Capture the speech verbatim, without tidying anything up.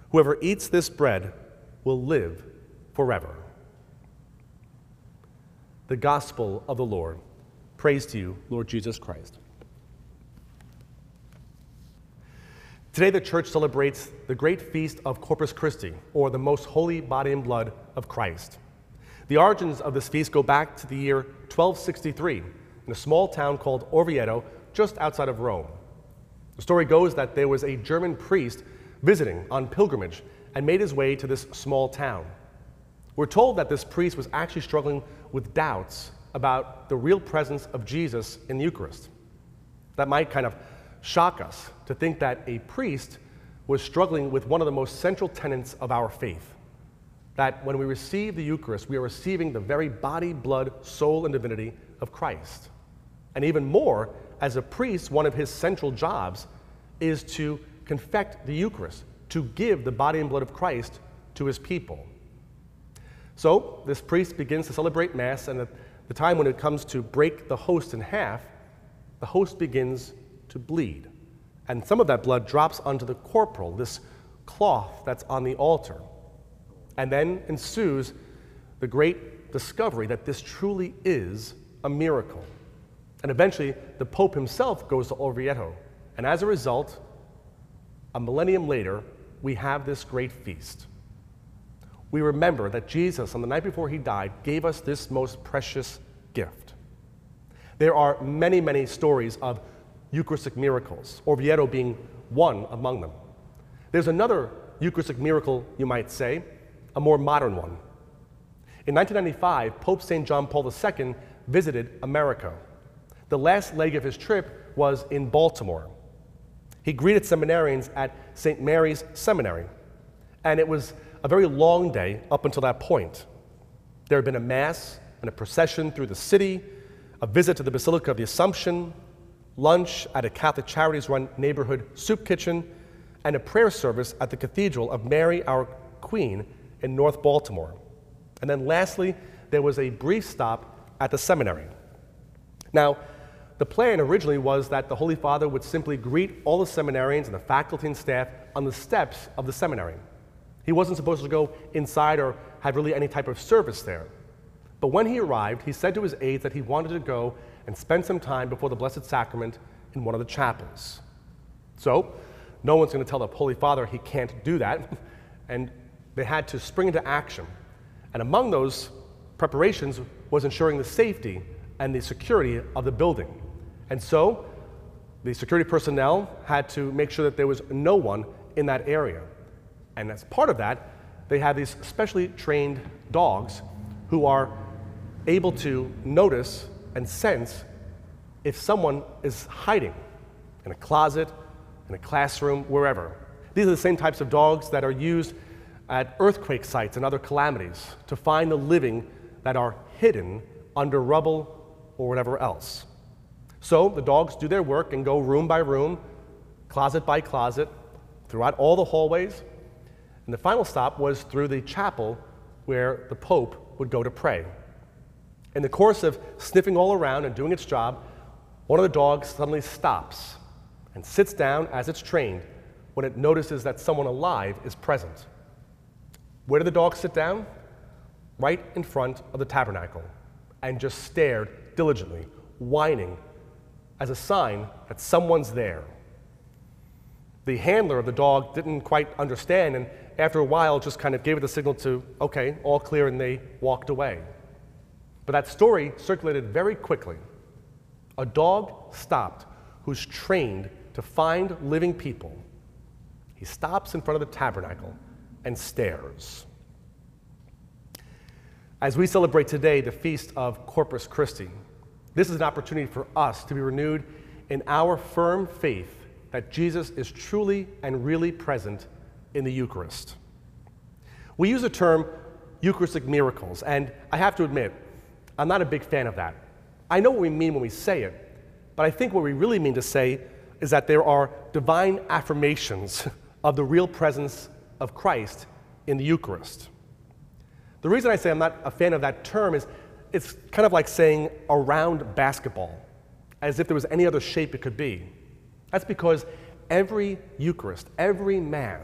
Whoever eats this bread will live forever. The Gospel of the Lord. Praise to you, Lord Jesus Christ. Today the Church celebrates the great feast of Corpus Christi, or the most holy body and blood of Christ. The origins of this feast go back to the year twelve sixty-three in a small town called Orvieto, just outside of Rome. The story goes that there was a German priest visiting on pilgrimage and made his way to this small town. We're told that this priest was actually struggling with doubts about the real presence of Jesus in the Eucharist. That might kind of shock us to think that a priest was struggling with one of the most central tenets of our faith, that when we receive the Eucharist, we are receiving the very body, blood, soul, and divinity of Christ. And even more, as a priest, one of his central jobs is to confect the Eucharist, to give the body and blood of Christ to his people. So this priest begins to celebrate Mass, and at the time when it comes to break the host in half, the host begins to bleed. And some of that blood drops onto the corporal, this cloth that's on the altar. And then ensues the great discovery that this truly is a miracle. And eventually, the Pope himself goes to Orvieto. And as a result, a millennium later, we have this great feast. We remember that Jesus, on the night before he died, gave us this most precious gift. There are many, many stories of Eucharistic miracles, Orvieto being one among them. There's another Eucharistic miracle, you might say, a more modern one. In nineteen ninety-five, Pope Saint John Paul the Second visited America. The last leg of his trip was in Baltimore. He greeted seminarians at Saint Mary's Seminary, and it was a very long day up until that point. There had been a Mass and a procession through the city, a visit to the Basilica of the Assumption, lunch at a Catholic Charities-run neighborhood soup kitchen, and a prayer service at the Cathedral of Mary Our Queen in North Baltimore. And then lastly, there was a brief stop at the seminary. Now, the plan originally was that the Holy Father would simply greet all the seminarians and the faculty and staff on the steps of the seminary. He wasn't supposed to go inside or have really any type of service there. But when he arrived, he said to his aides that he wanted to go and spend some time before the Blessed Sacrament in one of the chapels. So, no one's going to tell the Holy Father he can't do that, and they had to spring into action. And among those preparations was ensuring the safety and the security of the building. And so, the security personnel had to make sure that there was no one in that area. And as part of that, they have these specially trained dogs who are able to notice and sense if someone is hiding in a closet, in a classroom, wherever. These are the same types of dogs that are used at earthquake sites and other calamities to find the living that are hidden under rubble or whatever else. So the dogs do their work and go room by room, closet by closet, throughout all the hallways. And the final stop was through the chapel where the Pope would go to pray. In the course of sniffing all around and doing its job, one of the dogs suddenly stops and sits down as it's trained when it notices that someone alive is present. Where did the dog sit down? Right in front of the tabernacle, and just stared diligently, whining, as a sign that someone's there. The handler of the dog didn't quite understand, and after a while just kind of gave it the signal to, okay, all clear, and they walked away. But that story circulated very quickly. A dog stopped who's trained to find living people. He stops in front of the tabernacle and stares. As we celebrate today the feast of Corpus Christi, this is an opportunity for us to be renewed in our firm faith that Jesus is truly and really present in the Eucharist. We use the term Eucharistic miracles, and I have to admit, I'm not a big fan of that. I know what we mean when we say it, but I think what we really mean to say is that there are divine affirmations of the real presence of Christ in the Eucharist. The reason I say I'm not a fan of that term is it's kind of like saying a round basketball, as if there was any other shape it could be. That's because every Eucharist, every Mass